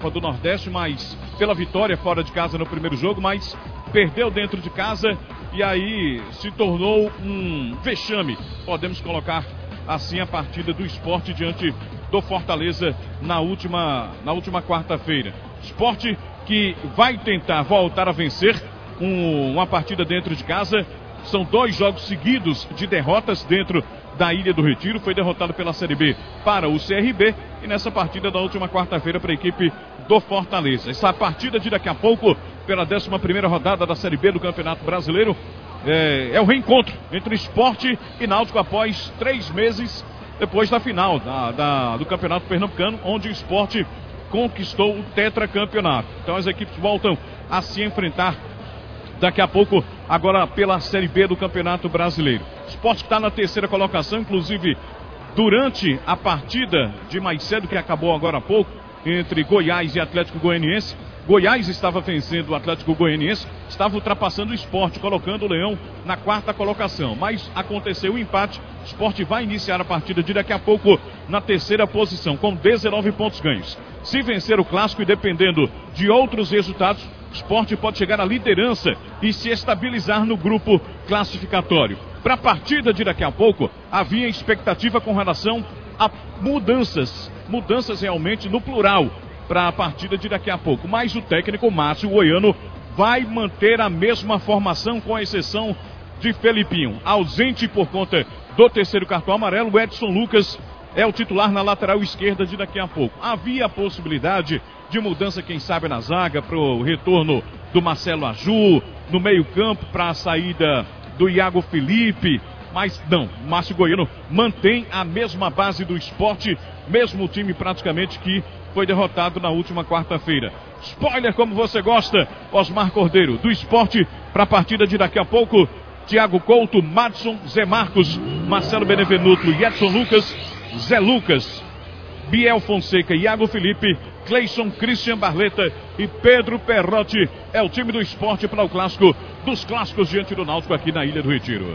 do Nordeste, mas pela vitória fora de casa no primeiro jogo, mas perdeu dentro de casa e aí se tornou um vexame, podemos colocar assim, a partida do Sport diante do Fortaleza na última quarta-feira. Sport que vai tentar voltar a vencer uma partida dentro de casa. São 2 jogos seguidos de derrotas dentro da Ilha do Retiro. Foi derrotado pela Série B para o CRB e nessa partida da última quarta-feira para a equipe do Fortaleza. Essa partida de daqui a pouco, pela 11ª rodada da Série B do Campeonato Brasileiro, é o reencontro entre Sport e Náutico após 3 meses depois da final do Campeonato Pernambucano, onde o Sport conquistou o tetracampeonato. Então as equipes voltam a se enfrentar daqui a pouco, agora pela Série B do Campeonato Brasileiro. O Sport que está na 3ª colocação, inclusive durante a partida de mais cedo, que acabou agora há pouco, entre Goiás e Atlético Goianiense. Goiás estava vencendo o Atlético Goianiense, estava ultrapassando o Sport, colocando o Leão na 4ª colocação. Mas aconteceu o empate, o Sport vai iniciar a partida de daqui a pouco na 3ª posição, com 19 pontos ganhos. Se vencer o clássico e dependendo de outros resultados, o Sport pode chegar à liderança e se estabilizar no grupo classificatório. Para a partida de daqui a pouco, havia expectativa com relação a mudanças realmente no plural para a partida de daqui a pouco. Mas o técnico Márcio Goiano vai manter a mesma formação, com exceção de Felipinho. Ausente por conta do 3º cartão amarelo, o Edson Lucas é o titular na lateral esquerda de daqui a pouco. Havia a possibilidade de mudança, quem sabe, na zaga, para o retorno do Marcelo Aju, no meio-campo, para a saída do Iago Felipe, mas não, Márcio Goiano mantém a mesma base do Sport, mesmo time praticamente que foi derrotado na última quarta-feira. Spoiler como você gosta, Osmar Cordeiro, do Sport para a partida de daqui a pouco: Thiago Couto, Madson, Zé Marcos, Marcelo Benevenuto, Edson Lucas, Zé Lucas, Biel Fonseca, Iago Felipe, Cleison, Christian Barleta e Pedro Perrotti. É o time do Sport para o clássico dos clássicos diante do Náutico aqui na Ilha do Retiro.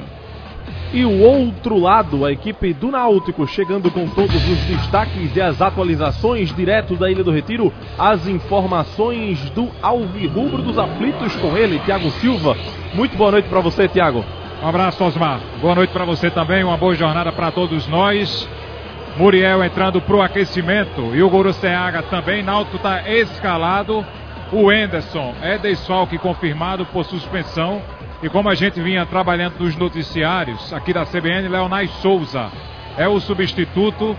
E o outro lado, a equipe do Náutico, chegando com todos os destaques e as atualizações direto da Ilha do Retiro, as informações do Alvirrubro dos Aflitos com ele, Thiago Silva. Muito boa noite para você, Thiago. Um abraço, Osmar. Boa noite para você também, uma boa jornada para todos nós. Muriel entrando pro aquecimento e o Guruceaga também. Náutico está escalado. O Enderson é desfalque confirmado por suspensão. E como a gente vinha trabalhando nos noticiários aqui da CBN, Leonais Souza é o substituto.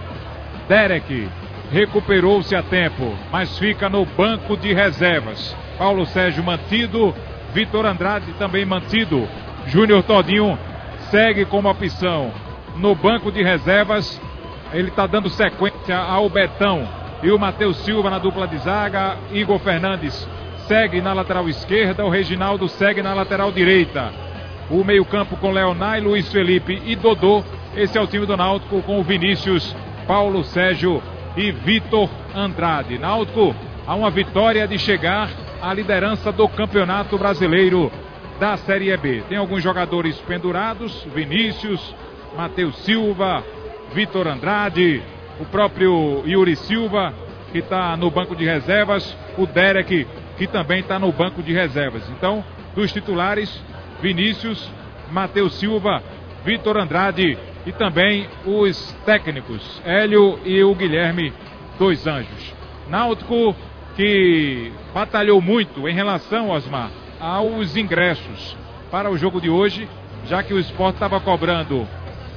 Derek recuperou-se a tempo, mas fica no banco de reservas. Paulo Sérgio mantido, Vitor Andrade também mantido. Júnior Todinho segue como opção no banco de reservas. Ele está dando sequência ao Betão e o Matheus Silva na dupla de zaga. Igor Fernandes segue na lateral esquerda, o Reginaldo segue na lateral direita. O meio-campo com Leonai, Luiz Felipe e Dodô. Esse é o time do Náutico com o Vinícius, Paulo Sérgio e Vitor Andrade. Náutico a uma vitória de chegar à liderança do Campeonato Brasileiro da Série B. Tem alguns jogadores pendurados: Vinícius, Matheus Silva, Vitor Andrade, o próprio Yuri Silva, que está no banco de reservas, o Derek, que também está no banco de reservas. Então, dos titulares, Vinícius, Matheus Silva, Vitor Andrade e também os técnicos, Hélio e o Guilherme dos Anjos. Náutico que batalhou muito em relação, Osmar, aos ingressos para o jogo de hoje, já que o Sport estava cobrando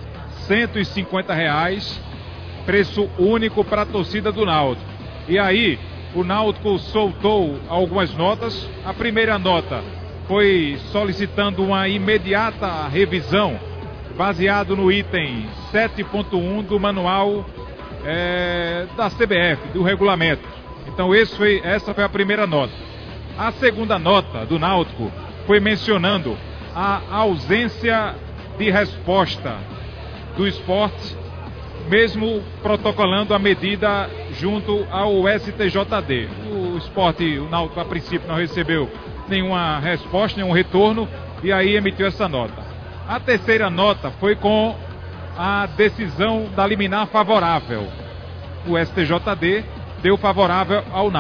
R$150, preço único para a torcida do Náutico. E aí, o Náutico soltou algumas notas. A primeira nota foi solicitando uma imediata revisão, baseado no item 7.1 do manual da CBF, do regulamento. Então essa foi a primeira nota. A segunda nota do Náutico foi mencionando a ausência de resposta do Sport, mesmo protocolando a medida junto ao STJD. O Sport, o Náutico, a princípio não recebeu nenhuma resposta, nenhum retorno, e aí emitiu essa nota. A terceira nota foi com a decisão da liminar favorável. O STJD deu favorável ao Náutico.